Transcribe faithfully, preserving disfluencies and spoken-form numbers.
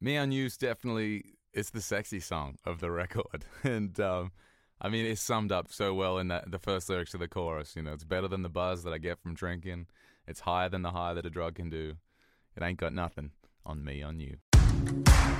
Me on You's definitely, it's the sexy song of the record. And, um, I mean, it's summed up so well in that the first lyrics of the chorus. You know, it's better than the buzz that I get from drinking. It's higher than the high that a drug can do. It ain't got nothing on me on you.